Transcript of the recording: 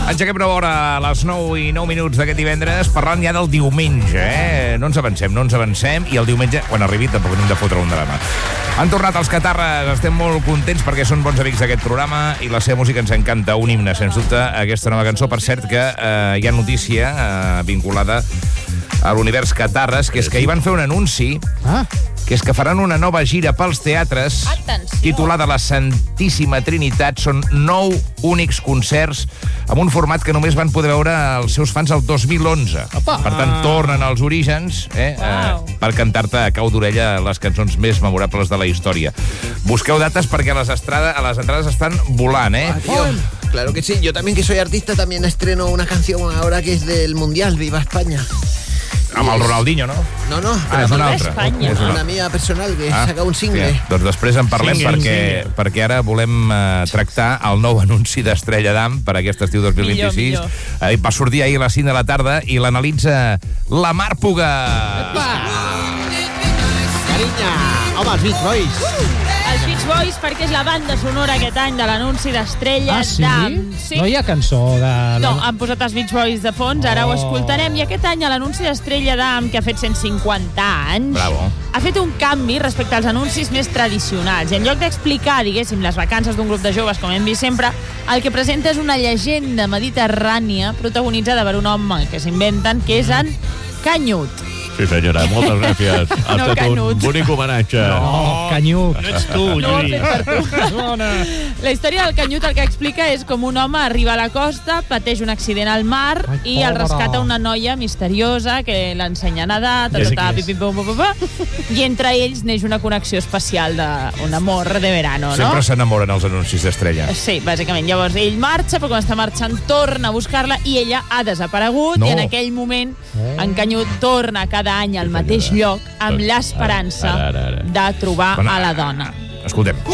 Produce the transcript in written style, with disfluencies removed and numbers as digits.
Engeguem una hora a les 9 i 9 minuts d'aquest divendres, parlant ja del diumenge, No ens avancem, i el diumenge, quan arribi, tampoc hem de fotre un drama. Han tornat els Catarres, estem molt contents perquè són bons amics d'aquest programa i la seva música ens encanta, un himne, sens dubte, aquesta nova cançó. Per cert que hi ha notícia vinculada a l'univers Catarres, que és que hi van fer un anunci, que és que faran una nova gira pels teatres, titulada La Santíssima Trinitat. Són 9 únics concerts amb un format que només van poder veure els seus fans el 2011. Per tant, tornen als orígens per cantar-te a cau d'orella les cançons més memorables de la història. Busqueu dates perquè a les entrades estan volant, Claro que sí, yo también, que soy artista, también estreno una canción ahora que es del Mundial, Viva España. Amb el Ronaldinho, no? No. És una altra. És una mía personal que saca un single. Doncs després en parlem perquè ara volem tractar el nou anunci d'Estrella Damm per aquest estiu 2026. Millor. Va sortir ahir a les 5 de la tarda i l'analitza la Mar Puga. Carinya, home, els Beach Boys. Els Beach Boys, perquè és la banda sonora aquest any de l'anunci d'Estrella Damm. Sí? No hi ha cançó de... No, han posat els Beach Boys de fons, ara ho escoltarem. I aquest any l'anunci d'Estrella Damm, que ha fet 150 anys, ha fet un canvi respecte als anuncis més tradicionals. En lloc d'explicar, diguéssim, les vacances d'un grup de joves, com hem vist sempre, el que presenta és una llegenda mediterrània protagonitzada per un home que s'inventen, que és en Canyut. Sí, senyora, moltes gràcies. Ha estat un bonic homenatge. No, Canyut. No ets tu, No ho he fet per tu. La història del Canyut el que explica és com un home arriba a la costa, pateix un accident al mar i el rescata una noia misteriosa que l'ensenya a nedar, i entre ells neix una connexió especial d'un amor de verano, no? Sempre s'enamoren els anuncis d'Estrella. Sí, bàsicament. Llavors ell marxa, però quan està marxant torna a buscar-la i ella ha desaparegut i en aquell moment en Canyut torna cada any al mateix lloc amb l'esperança de trobar a la dona. Escoltem.